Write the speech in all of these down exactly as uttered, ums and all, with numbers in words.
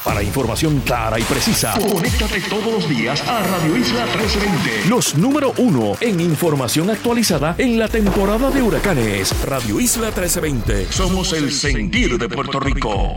Para información clara y precisa, conéctate todos los días a Radio Isla trece veinte. Los número uno en información actualizada en la temporada de huracanes. Radio Isla trece veinte. Somos el sentir de Puerto Rico.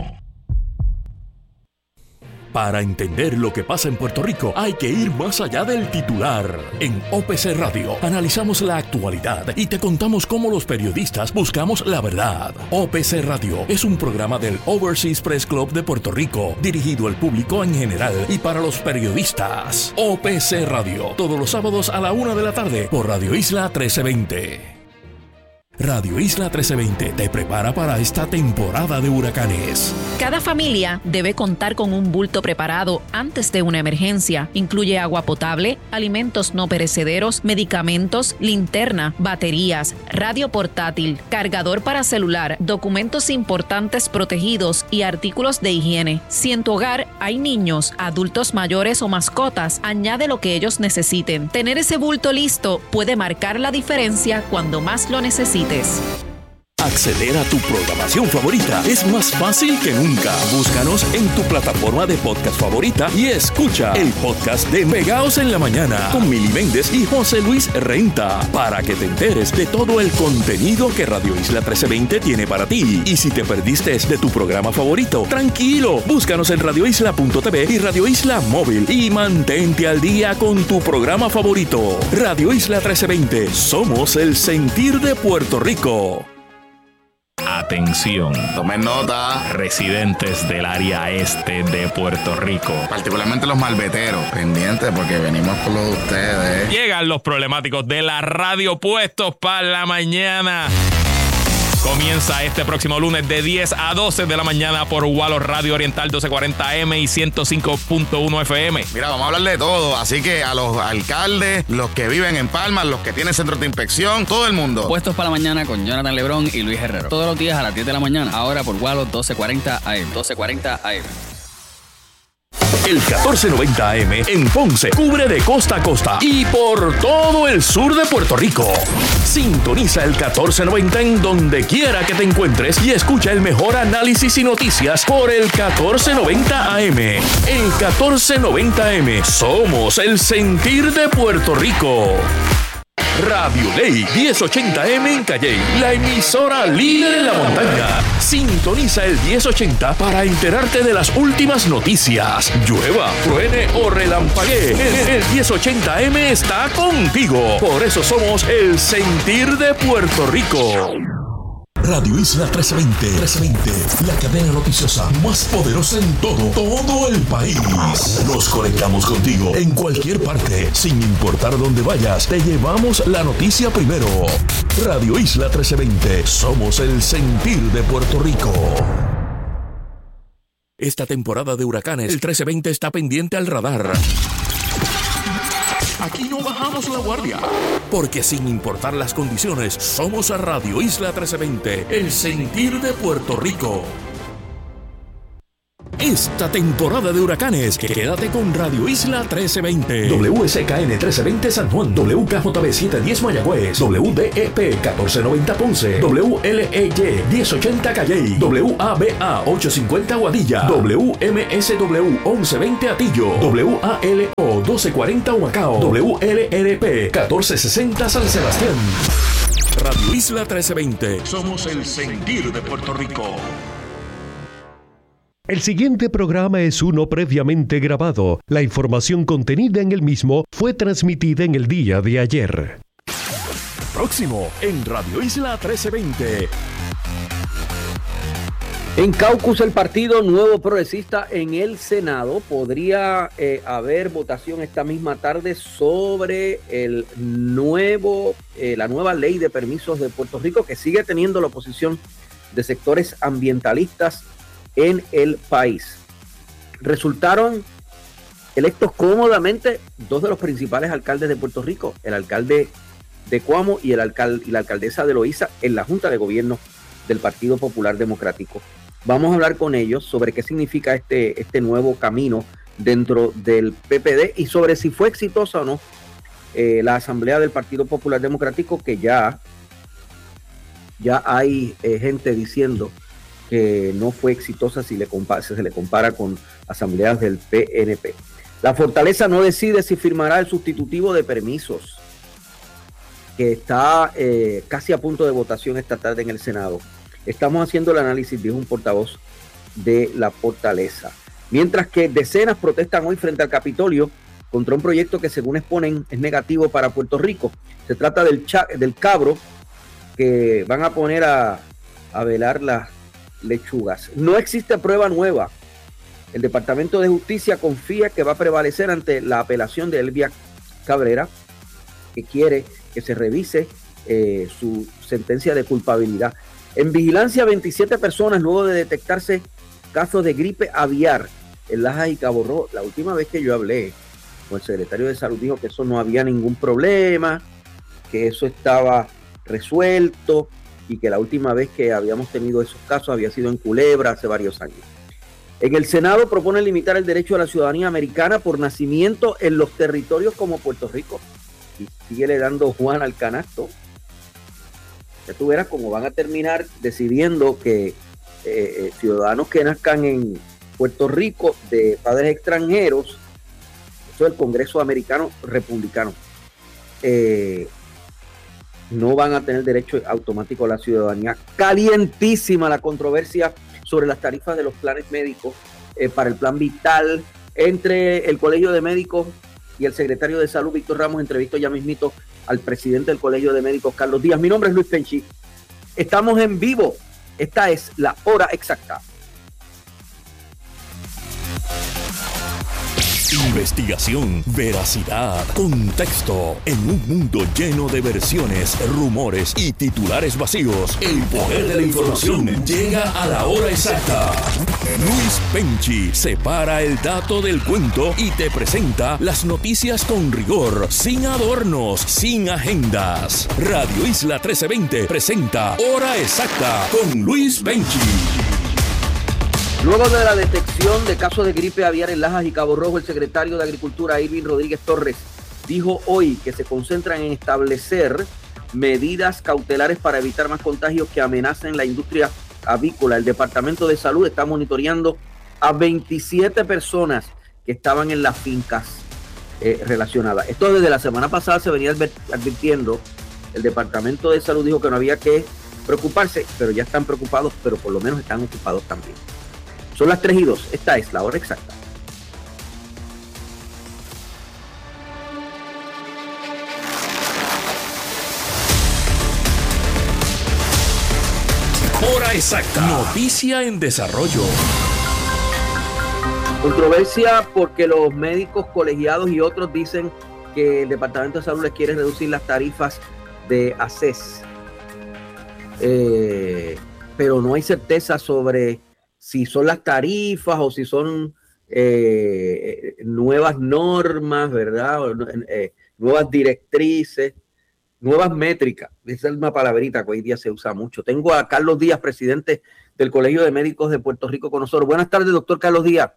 Para entender lo que pasa en Puerto Rico, hay que ir más allá del titular. En O P C Radio analizamos la actualidad y te contamos cómo los periodistas buscamos la verdad. O P C Radio es un programa del Overseas Press Club de Puerto Rico, dirigido al público en general y para los periodistas. O P C Radio, todos los sábados a la una de la tarde por Radio Isla trece veinte. Radio Isla trece veinte te prepara para esta temporada de huracanes. Cada familia debe contar con un bulto preparado antes de una emergencia. Incluye agua potable, alimentos no perecederos, medicamentos, linterna, baterías, radio portátil, cargador para celular, documentos importantes protegidos y artículos de higiene. Si en tu hogar hay niños, adultos mayores o mascotas, añade lo que ellos necesiten. Tener ese bulto listo puede marcar la diferencia cuando más lo necesites. Acceder a tu programación favorita es más fácil que nunca. Búscanos en tu plataforma de podcast favorita y escucha el podcast de Pegaos en la Mañana con Mili Méndez y José Luis Renta para que te enteres de todo el contenido que Radio Isla trece veinte tiene para ti. Y si te perdiste de tu programa favorito, tranquilo, búscanos en radio isla punto t v y Radio Isla Móvil y mantente al día con tu programa favorito. Radio Isla trece veinte, somos el sentir de Puerto Rico. Atención, tomen nota, residentes del área este de Puerto Rico, particularmente los malbeteros, pendientes porque venimos por lo de ustedes. Llegan los problemáticos de la radio puestos para la mañana. Comienza este próximo lunes de diez a doce de la mañana por Wallo Radio Oriental doce cuarenta A M y ciento cinco punto uno F M. Mira, vamos a hablar de todo, así que a los alcaldes, los que viven en Palma, los que tienen centros de inspección, todo el mundo. Puestos para la mañana con Jonathan Lebrón y Luis Herrero. Todos los días a las diez de la mañana, ahora por Wallo doce cuarenta A M. doce cuarenta A M. El catorce noventa A M en Ponce cubre de costa a costa y por todo el sur de Puerto Rico. Sintoniza el catorce noventa en donde quiera que te encuentres y escucha el mejor análisis y noticias por el catorce noventa A M. El catorce noventa A M, somos el sentir de Puerto Rico. Radio Ley diez ochenta M en Calley, la emisora líder en la montaña. Sintoniza el diez ochenta para enterarte de las últimas noticias. Llueva, truene o relampaguee, el, el diez ochenta M está contigo. Por eso somos el sentir de Puerto Rico. Radio Isla trece veinte, trece veinte, la cadena noticiosa más poderosa en todo, todo el país. Nos conectamos contigo en cualquier parte, sin importar dónde vayas, te llevamos la noticia primero. Radio Isla trece veinte, somos el sentir de Puerto Rico. Esta temporada de huracanes, el trece veinte está pendiente al radar. Aquí no bajamos la guardia, porque sin importar las condiciones, somos a Radio Isla trece veinte, el sentir de Puerto Rico. Esta temporada de huracanes, quédate con Radio Isla trece veinte. W S K N trece veinte San Juan, W K J B setecientos diez Mayagüez, W D E P catorce noventa Ponce, W L E Y diez ochenta Calley, W A B A ochocientos cincuenta Guadilla, W M S W once veinte Atillo, W A L O doce cuarenta Humacao, W L R P catorce sesenta San Sebastián. Radio Isla trece veinte, somos el sentir de Puerto Rico. El siguiente programa es uno previamente grabado. La información contenida en el mismo fue transmitida en el día de ayer. Próximo en Radio Isla trece veinte. En caucus, el Partido Nuevo Progresista en el Senado podría eh, haber votación esta misma tarde sobre el nuevo, eh, la nueva ley de permisos de Puerto Rico, que sigue teniendo la oposición de sectores ambientalistas en el país. Resultaron electos cómodamente dos de los principales alcaldes de Puerto Rico, el alcalde de Cuamo y, el alcalde, y la alcaldesa de Loíza, en la Junta de Gobierno del Partido Popular Democrático. Vamos a hablar con ellos sobre qué significa este, este nuevo camino dentro del P P D y sobre si fue exitosa o no eh, la Asamblea del Partido Popular Democrático, que ya, ya hay eh, gente diciendo que no fue exitosa si, le compa- si se le compara con asambleas del P N P. La Fortaleza no decide si firmará el sustitutivo de permisos, que está eh, casi a punto de votación esta tarde en el Senado. Estamos haciendo el análisis, dijo un portavoz de la Fortaleza. Mientras que decenas protestan hoy frente al Capitolio contra un proyecto que, según exponen, es negativo para Puerto Rico. Se trata del, cha- del cabro que van a poner a, a velar las lechugas. No existe prueba nueva. El Departamento de Justicia confía que va a prevalecer ante la apelación de Elvia Cabrera, que quiere que se revise eh, su sentencia de culpabilidad. En vigilancia, veintisiete personas luego de detectarse casos de gripe aviar en Lajas y Cabo Rojo. La última vez que yo hablé con el secretario de Salud dijo que eso no había ningún problema, que eso estaba resuelto y que la última vez que habíamos tenido esos casos había sido en Culebra hace varios años. En el Senado propone limitar el derecho a la ciudadanía americana por nacimiento en los territorios como Puerto Rico. Y sigue dando Juan al canasto. Ya tú verás cómo van a terminar decidiendo que eh, ciudadanos que nazcan en Puerto Rico de padres extranjeros, eso es el Congreso americano republicano, eh, no van a tener derecho automático a la ciudadanía. Calientísima la controversia sobre las tarifas de los planes médicos eh, para el plan vital entre el Colegio de Médicos y el secretario de Salud, Víctor Ramos. Entrevisto ya mismito al presidente del Colegio de Médicos, Carlos Díaz. Mi nombre es Luis Penchi. Estamos en vivo. Esta es la hora exacta. Investigación, veracidad, contexto. En un mundo lleno de versiones, rumores y titulares vacíos, el poder de la información llega a la hora exacta. Luis Penchi separa el dato del cuento y te presenta las noticias con rigor, sin adornos, sin agendas. Radio Isla trece veinte presenta Hora Exacta con Luis Penchi. Luego de la detección de casos de gripe aviar en Lajas y Cabo Rojo, el secretario de Agricultura, Irving Rodríguez Torres, dijo hoy que se concentran en establecer medidas cautelares para evitar más contagios que amenacen la industria avícola. El Departamento de Salud está monitoreando a veintisiete personas que estaban en las fincas eh, relacionadas. Esto desde la semana pasada se venía advirtiendo. El Departamento de Salud dijo que no había que preocuparse, pero ya están preocupados, pero por lo menos están ocupados también. Son las tres y dos. Esta es la hora exacta. Hora exacta. Noticia en desarrollo. Controversia porque los médicos colegiados y otros dicen que el Departamento de Salud les quiere reducir las tarifas de A C E S. Eh, pero no hay certeza sobre si son las tarifas o si son eh, nuevas normas, ¿verdad? O, eh, nuevas directrices, nuevas métricas. Esa es una palabrita que hoy día se usa mucho. Tengo a Carlos Díaz, presidente del Colegio de Médicos de Puerto Rico, con nosotros. Buenas tardes, doctor Carlos Díaz.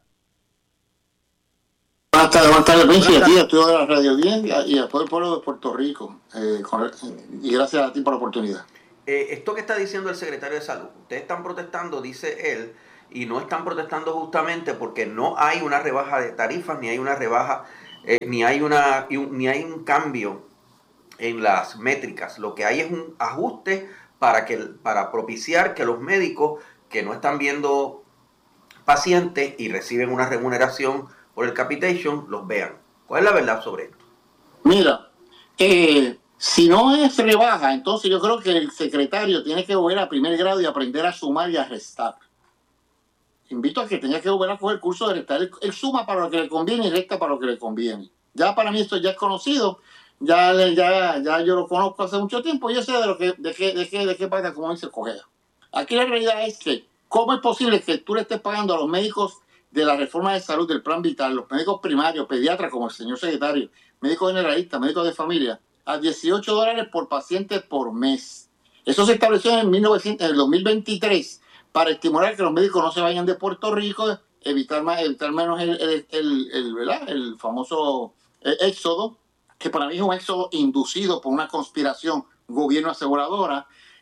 Buenas tardes, buenas tardes, Luis, y a ti, a toda la Radio diez y a todo el pueblo de Puerto Rico. Eh, con, y gracias a ti por la oportunidad. Eh, esto que está diciendo el secretario de Salud, ustedes están protestando, dice él, y no están protestando justamente porque no hay una rebaja de tarifas, ni hay una rebaja, eh, ni hay una ni hay un cambio en las métricas. Lo que hay es un ajuste para que para propiciar que los médicos que no están viendo pacientes y reciben una remuneración por el capitation los vean. ¿Cuál es la verdad sobre esto? Mira, eh, si no es rebaja, entonces yo creo que el secretario tiene que volver a primer grado y aprender a sumar y a restar. Invito a que tenga que volver a coger el curso de restar. Él, él suma para lo que le conviene y resta para lo que le conviene. Ya para mí esto ya es conocido. Ya, ya, ya yo lo conozco hace mucho tiempo. Yo sé de lo que, de qué, de qué, de qué pasa, como dice Cogea. Aquí la realidad es que, ¿cómo es posible que tú le estés pagando a los médicos de la reforma de salud, del plan vital, los médicos primarios, pediatras, como el señor secretario, médicos generalistas, médicos de familia, a dieciocho dólares por paciente por mes? Eso se estableció en, mil novecientos, en el dos mil veintitrés para estimular que los médicos no se vayan de Puerto Rico, evitar más, evitar menos el, el, el, el, ¿verdad? el famoso el éxodo, que para mí es un éxodo inducido por una conspiración gobierno aseguradora.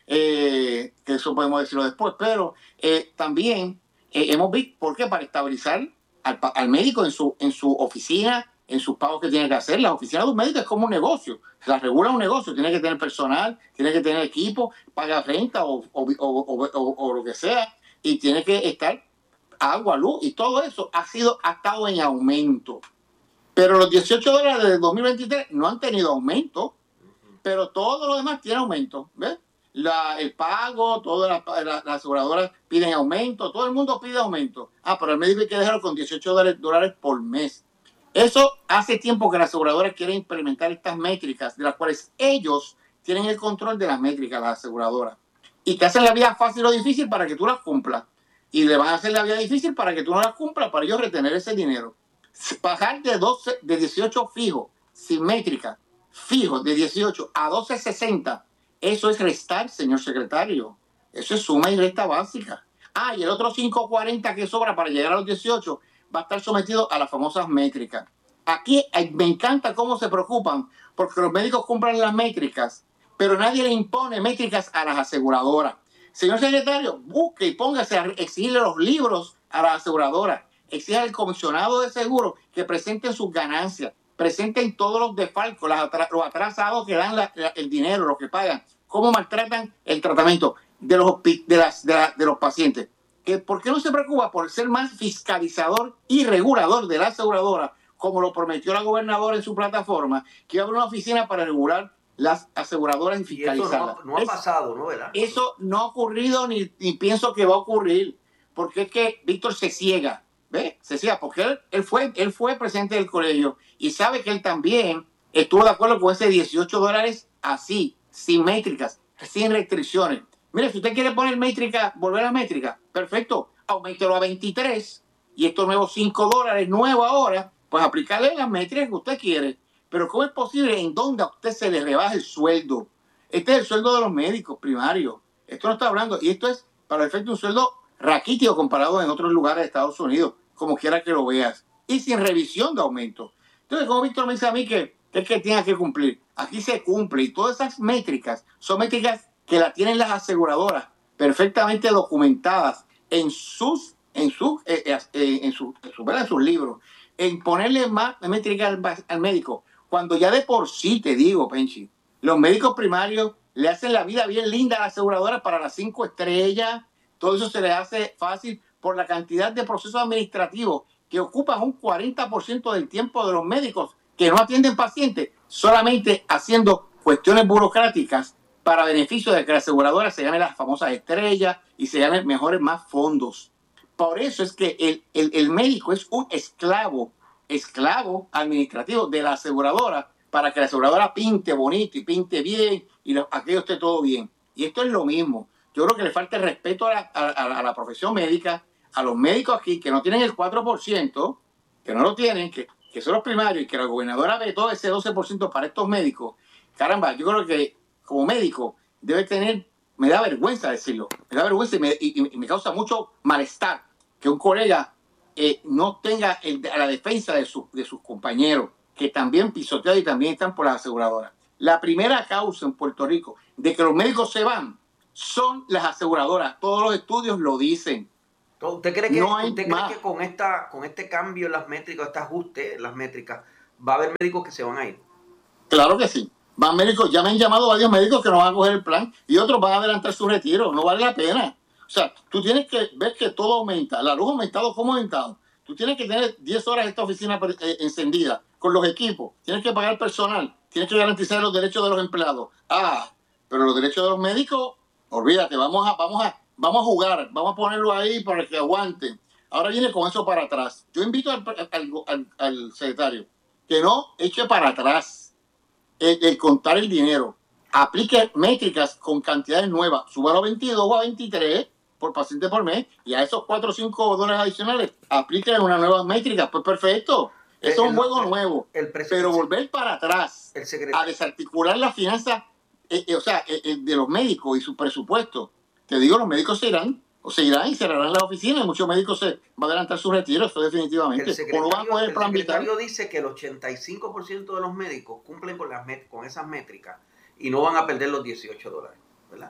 eh, que eso podemos decirlo después, pero eh, también eh, hemos visto, ¿por qué? Para estabilizar al, al médico en su, en su oficina, en sus pagos que tiene que hacer. La oficina de un médico es como un negocio, la regula un negocio, tiene que tener personal, tiene que tener equipo, paga renta o, o, o, o, o, o lo que sea, y tiene que estar agua, luz, y todo eso ha sido ha estado en aumento. Pero los dieciocho dólares del dos mil veintitrés no han tenido aumento, pero todo lo demás tiene aumento, ¿ves? La, el pago, todas las la, la aseguradoras piden aumento, todo el mundo pide aumento. Ah, pero el médico hay que dejarlo con dieciocho dólares por mes. Eso hace tiempo que las aseguradoras quieren implementar estas métricas, de las cuales ellos tienen el control de las métricas, las aseguradoras. Y te hacen la vida fácil o difícil para que tú las cumplas. Y le van a hacer la vida difícil para que tú no las cumplas, para ellos retener ese dinero. Bajar de, doce, de dieciocho fijo, sin métrica, fijo de dieciocho a doce sesenta, eso es restar, señor secretario. Eso es suma y resta básica. Ah, y el otro cinco cuarenta que sobra para llegar a los dieciocho va a estar sometido a las famosas métricas. Aquí eh, me encanta cómo se preocupan, porque los médicos cumplen las métricas, pero nadie le impone métricas a las aseguradoras. Señor secretario, busque y póngase a exigirle los libros a las aseguradoras. Exige al comisionado de seguro que presenten sus ganancias, presenten todos los desfalcos, las atra- los atrasados que dan la, la, el dinero, los que pagan, cómo maltratan el tratamiento de los, de las, de la, de los pacientes. Que, ¿por qué no se preocupa por ser más fiscalizador y regulador de la aseguradora, como lo prometió la gobernadora en su plataforma, que iba a haber una oficina para regular las aseguradoras y fiscalizarlas? Y eso no, no ha pasado, ¿no? ¿Verdad? Eso no ha ocurrido ni, ni pienso que va a ocurrir, porque es que Víctor se ciega, ¿ve? Se ciega, porque él, él, fue, él fue presidente del colegio y sabe que él también estuvo de acuerdo con ese dieciocho dólares así, sin métricas, sin restricciones. Mire, si usted quiere poner métrica, volver a métrica, perfecto, aumentelo a veintitrés y estos nuevos cinco dólares nuevos ahora, pues aplicarle las métricas que usted quiere. Pero ¿cómo es posible en donde a usted se le rebaja el sueldo? Este es el sueldo de los médicos primarios. Esto no está hablando, y esto es para el efecto de un sueldo raquítico comparado en otros lugares de Estados Unidos, como quiera que lo veas, y sin revisión de aumento. Entonces, como Víctor me dice a mí que, que es que tenga que cumplir, aquí se cumple, y todas esas métricas son métricas que la tienen las aseguradoras perfectamente documentadas en sus, en sus, eh, eh, en sus, en sus, en sus libros, en ponerle más métricas al, al médico. Cuando ya de por sí, te digo, Penchi, los médicos primarios le hacen la vida bien linda a la aseguradora para las cinco estrellas, todo eso se les hace fácil por la cantidad de procesos administrativos que ocupan un cuarenta por ciento del tiempo de los médicos que no atienden pacientes, solamente haciendo cuestiones burocráticas para beneficio de que la aseguradora se gane las famosas estrellas y se gane mejores más fondos. Por eso es que el, el, el médico es un esclavo esclavo administrativo de la aseguradora para que la aseguradora pinte bonito y pinte bien y lo, aquello esté todo bien. Y esto es lo mismo. Yo creo que le falta el respeto a la, a, a la profesión médica, a los médicos aquí que no tienen el cuatro por ciento, que no lo tienen, que, que son los primarios y que la gobernadora ve todo ese doce por ciento para estos médicos. Caramba, yo creo que como médico debe tener, me da vergüenza decirlo, me da vergüenza y me, y, y me causa mucho malestar que un colega Eh, no tenga el, a la defensa de, su, de sus compañeros, que también pisoteados y también están por las aseguradoras. La primera causa en Puerto Rico de que los médicos se van son las aseguradoras. Todos los estudios lo dicen. ¿Usted cree que, no hay usted cree que con, esta, con este cambio en las métricas, este ajuste en las métricas, va a haber médicos que se van a ir? Claro que sí. Van médicos, ya me han llamado varios médicos que no van a coger el plan y otros van a adelantar su retiro. No vale la pena. O sea, tú tienes que ver que todo aumenta. La luz ha aumentado, ¿cómo ha aumentado? Tú tienes que tener diez horas esta oficina eh, encendida con los equipos. Tienes que pagar personal. Tienes que garantizar los derechos de los empleados. Ah, pero los derechos de los médicos, olvídate, vamos a, vamos a, vamos a jugar. Vamos a ponerlo ahí para que aguanten. Ahora viene con eso para atrás. Yo invito al, al, al, al secretario que no eche para atrás el, el contar el dinero. Aplique métricas con cantidades nuevas. Súbalo a veintidós o a veintitrés por paciente por mes, y a esos cuatro o cinco dólares adicionales apliquen una nueva métrica, pues perfecto. Eso es un juego el, nuevo. El pero volver para atrás a desarticular la finanza, eh, eh, o sea, eh, eh, de los médicos y su presupuesto. Te digo, los médicos se irán, o se irán y cerrarán las oficinas, muchos médicos se van a adelantar su retiro, eso definitivamente. El secretario, o no van a poder el plan secretario vital. dice que el ochenta y cinco por ciento de los médicos cumplen con, las met- con esas métricas y no van a perder los dieciocho dólares, ¿verdad?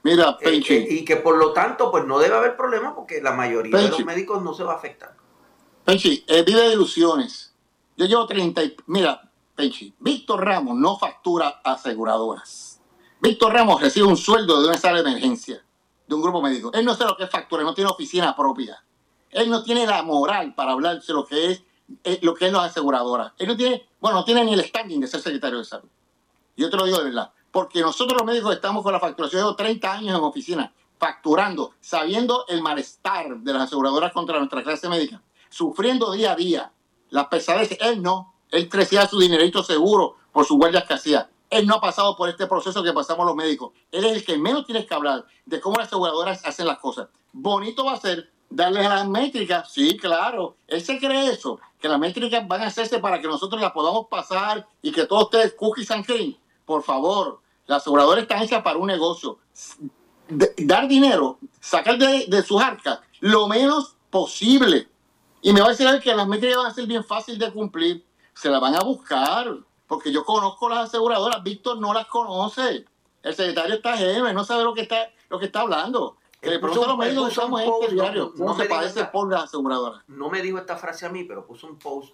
Mira, Penchi. Eh, eh, y que por lo tanto, pues no debe haber problema porque la mayoría Penchi. de los médicos no se va a afectar. Penchi, eh, vive de ilusiones. Yo llevo treinta y... Mira, Penchi, Víctor Ramos no factura aseguradoras. Víctor Ramos recibe un sueldo de una sala de emergencia de un grupo médico. Él no sabe lo que es factura, no tiene oficina propia. Él no tiene la moral para hablar de lo que es, eh, lo que es las aseguradoras. Él no tiene, bueno, no tiene ni el standing de ser secretario de salud. Yo te lo digo de verdad. Porque nosotros los médicos estamos con la facturación. Yo llevo treinta años en oficina, facturando, sabiendo el malestar de las aseguradoras contra nuestra clase médica, sufriendo día a día las pesadeces. Él no. Él crecía su dinerito seguro por sus guardias que hacía. Él no ha pasado por este proceso que pasamos los médicos. Él es el que menos tienes que hablar de cómo las aseguradoras hacen las cosas. Bonito va a ser darles a las métricas. Sí, claro. Él se cree eso, que las métricas van a hacerse para que nosotros las podamos pasar y que todos ustedes cookies and cream. Por favor. Las aseguradoras están hechas para un negocio. De, dar dinero, sacar de, de sus arcas lo menos posible. Y me va a decir que las métricas van a ser bien fácil de cumplir. Se las van a buscar. Porque yo conozco las aseguradoras. Víctor no las conoce. El secretario está ajeno. No sabe lo que está, lo que está hablando. Que le pregunto a los médicos que estamos en este diario. ¿Cómo se padece por las aseguradoras? No me dijo esta frase a mí, pero puso un post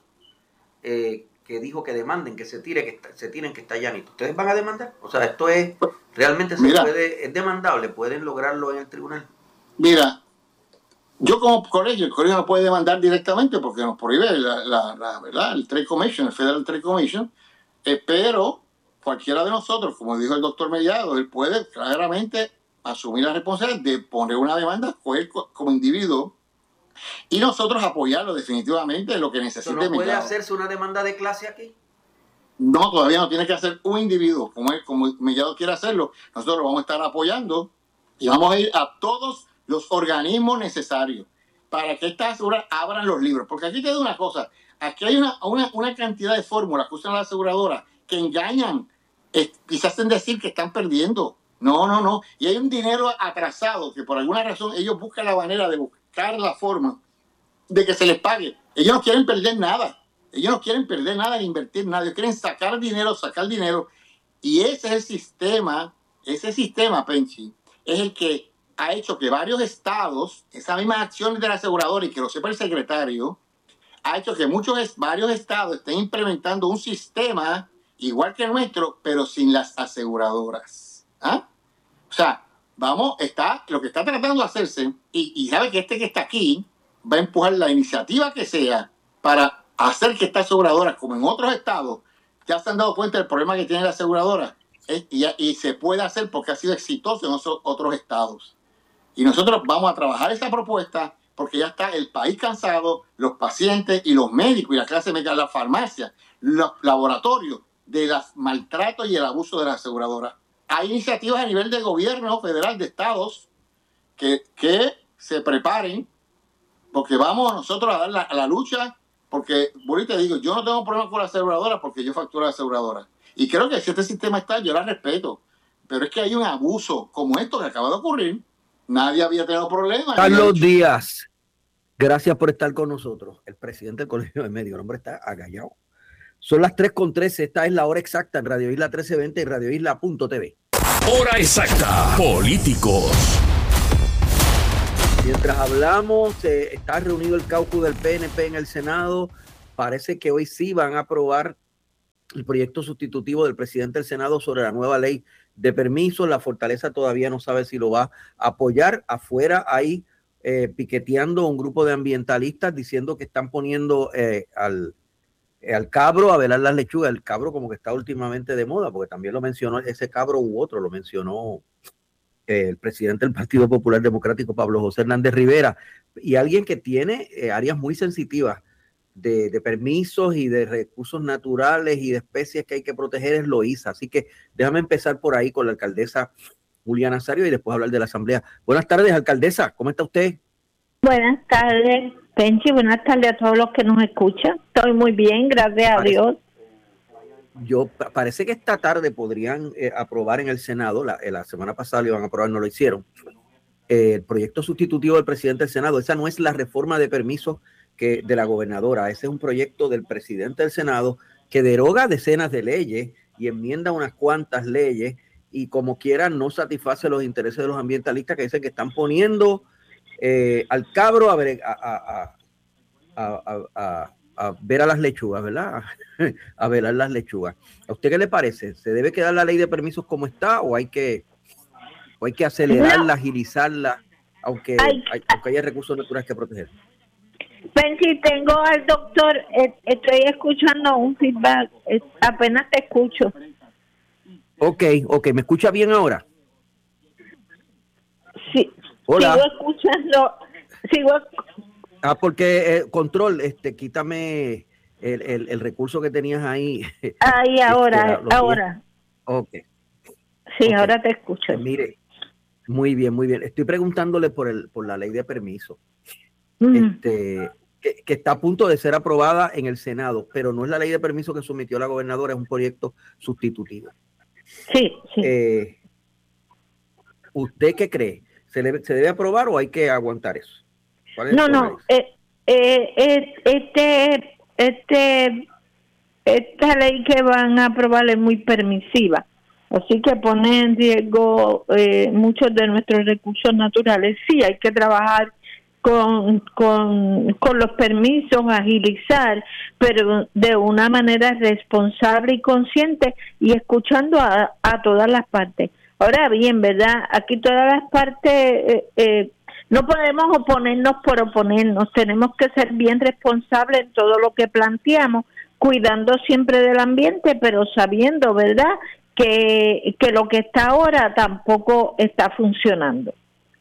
eh, que dijo que demanden, que se tire, que está, se tiren, que está llanito. ¿Ustedes van a demandar? O sea, esto es, realmente se Mira, puede, es demandable, pueden lograrlo en el tribunal. Mira, yo como colegio, el colegio no puede demandar directamente porque nos prohíbe la, la, la verdad, el Trade Commission, el Federal Trade Commission, eh, pero cualquiera de nosotros, como dijo el doctor Mellado, él puede claramente asumir la responsabilidad de poner una demanda como individuo y nosotros apoyarlo definitivamente en lo que necesite. ¿No puede hacerse una demanda de clase aquí? No, todavía no tiene que hacer un individuo, como, él, como Mellado quiere hacerlo. Nosotros lo vamos a estar apoyando y vamos a ir a todos los organismos necesarios para que estas aseguradoras abran los libros. Porque aquí te digo una cosa, aquí hay una, una, una cantidad de fórmulas que usan las aseguradoras que engañan, eh, quizás en decir que están perdiendo. No, no, no. Y hay un dinero atrasado que por alguna razón ellos buscan la manera de buscar la forma de que se les pague. Ellos no quieren perder nada. Ellos no quieren perder nada ni invertir nada. Ellos quieren sacar dinero, sacar dinero. Y ese es el sistema, ese sistema, Penchi, es el que ha hecho que varios estados, esas mismas acciones del asegurador, y que lo sepa el secretario, ha hecho que muchos, varios estados estén implementando un sistema igual que el nuestro, pero sin las aseguradoras. ¿Ah? O sea, vamos, está, lo que está tratando de hacerse, y, y sabe que este que está aquí va a empujar la iniciativa que sea para hacer que estas aseguradoras, como en otros estados, ya se han dado cuenta del problema que tiene la aseguradora, es, y, y se puede hacer porque ha sido exitoso en otros, otros estados. Y nosotros vamos a trabajar esa propuesta porque ya está el país cansado, los pacientes y los médicos y la clase médica, la farmacia, los laboratorios, de los maltratos y el abuso de la aseguradora. Hay iniciativas a nivel de gobierno federal, de estados, que, que se preparen, porque vamos nosotros a dar la, a la lucha, porque, bueno, te digo, yo no tengo problema con la aseguradora porque yo facturo a la aseguradora. Y creo que si este sistema está, yo la respeto. Pero es que hay un abuso como esto que acaba de ocurrir. Nadie había tenido problemas. Carlos Díaz, gracias por estar con nosotros. El presidente del Colegio de Médicos, el hombre está agallado. Son las tres con trece, esta es la hora exacta en Radio Isla trece veinte y Radio Isla punto t v. Hora exacta, políticos. Mientras hablamos, eh, está reunido el caucus del P N P en el Senado. Parece que hoy sí van a aprobar el proyecto sustitutivo del presidente del Senado sobre la nueva ley de permisos. La Fortaleza todavía no sabe si lo va a apoyar. Afuera hay eh, piqueteando un grupo de ambientalistas diciendo que están poniendo eh, al, eh, al cabro a velar las lechugas. El cabro como que está últimamente de moda, porque también lo mencionó ese cabro u otro, lo mencionó eh, el presidente del Partido Popular Democrático, Pablo José Hernández Rivera, y alguien que tiene eh, áreas muy sensitivas De, de permisos y de recursos naturales y de especies que hay que proteger es Loíza. Así que déjame empezar por ahí con la alcaldesa Julia Nazario y después hablar de la asamblea. Buenas tardes, alcaldesa, ¿cómo está usted? Buenas tardes, Penchi, buenas tardes a todos los que nos escuchan. Estoy muy bien, gracias a parece, Dios. Yo, parece que esta tarde podrían eh, aprobar en el Senado, la, la semana pasada lo iban a aprobar, no lo hicieron, eh, el proyecto sustitutivo del presidente del Senado. Esa no es la reforma de permisos que de la gobernadora, ese es un proyecto del presidente del Senado que deroga decenas de leyes y enmienda unas cuantas leyes y como quieran no satisface los intereses de los ambientalistas que dicen que están poniendo eh, al cabro a ver a, a, a, a, a, a ver a las lechugas, ¿verdad? A velar las lechugas. ¿A usted qué le parece? ¿Se debe quedar la ley de permisos como está o hay que, o hay que acelerarla, no. agilizarla, aunque, hay, aunque haya recursos naturales que proteger? Pensi, tengo al doctor, eh, estoy escuchando un feedback, eh, apenas te escucho. Ok, ok, ¿me escucha bien ahora? Sí, hola. Sigo escuchando, sigo. Ah, porque, eh, control, este, quítame el, el, el recurso que tenías ahí. Ahí, ahora, este, ahora. Ok. Sí, okay. ahora te escucho. Pues mire, muy bien, muy bien. Estoy preguntándole por el por la ley de permiso. Este, que, que está a punto de ser aprobada en el Senado, pero no es la ley de permiso que sometió la gobernadora, es un proyecto sustitutivo. Sí, sí. Eh, ¿Usted qué cree? ¿Se debe, ¿Se debe aprobar o hay que aguantar eso? No, no, eh, eh, eh, este, este, esta ley que van a aprobar es muy permisiva, así que pone en riesgo eh, muchos de nuestros recursos naturales. Sí, hay que trabajar Con, con, con los permisos, agilizar, pero de una manera responsable y consciente y escuchando a, a todas las partes. Ahora bien, ¿verdad? Aquí todas las partes, eh, eh, no podemos oponernos por oponernos, tenemos que ser bien responsables en todo lo que planteamos, cuidando siempre del ambiente, pero sabiendo, ¿verdad?, que, que lo que está ahora tampoco está funcionando.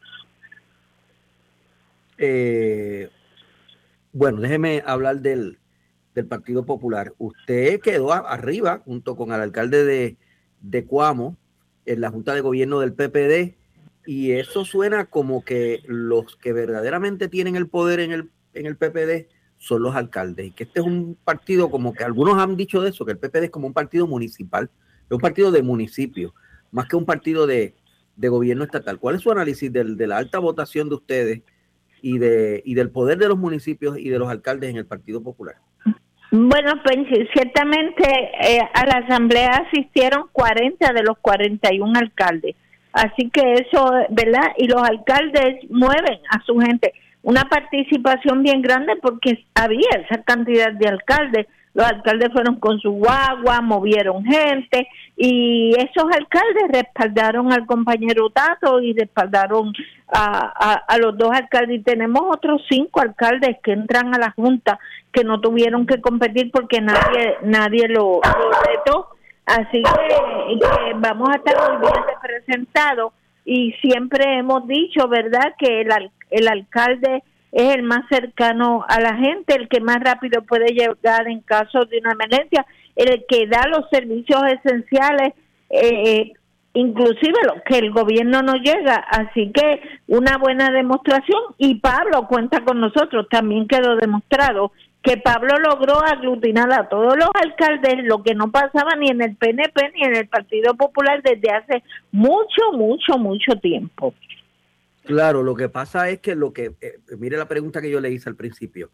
Eh, bueno, déjeme hablar del, del Partido Popular. Usted quedó a, arriba junto con el alcalde de, de Cuamo en la Junta de Gobierno del P P D y eso suena como que los que verdaderamente tienen el poder en el, en el P P D son los alcaldes y que este es un partido, como que algunos han dicho de eso, que el P P D es como un partido municipal, es un partido de municipio, más que un partido de, de gobierno estatal. ¿Cuál es su análisis del, de la alta votación de ustedes y de y del poder de los municipios y de los alcaldes en el Partido Popular? Bueno, pues ciertamente eh, a la asamblea asistieron cuarenta de los cuarenta y uno alcaldes, así que eso, ¿verdad? Y los alcaldes mueven a su gente, una participación bien grande porque había esa cantidad de alcaldes. Los alcaldes fueron con su guagua, movieron gente y esos alcaldes respaldaron al compañero Tato y respaldaron a, a, a los dos alcaldes. Y tenemos otros cinco alcaldes que entran a la Junta que no tuvieron que competir porque nadie nadie lo, lo retó. Así que, que vamos a estar muy bien representados y siempre hemos dicho, ¿verdad?, que el, el alcalde es el más cercano a la gente, el que más rápido puede llegar en caso de una emergencia, el que da los servicios esenciales, eh, inclusive lo que el gobierno no llega. Así que una buena demostración, y Pablo cuenta con nosotros, también quedó demostrado que Pablo logró aglutinar a todos los alcaldes, lo que no pasaba ni en el P N P ni en el Partido Popular desde hace mucho, mucho, mucho tiempo. Claro, lo que pasa es que lo que, eh, mire la pregunta que yo le hice al principio,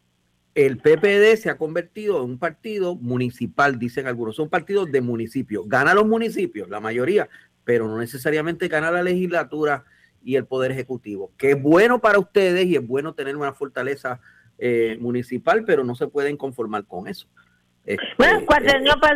el P P D se ha convertido en un partido municipal, dicen algunos, son partidos de municipios, gana los municipios, la mayoría, pero no necesariamente gana la legislatura y el poder ejecutivo, que es bueno para ustedes y es bueno tener una fortaleza eh, municipal, pero no se pueden conformar con eso. Este, Bueno, cuatro años eh, pasado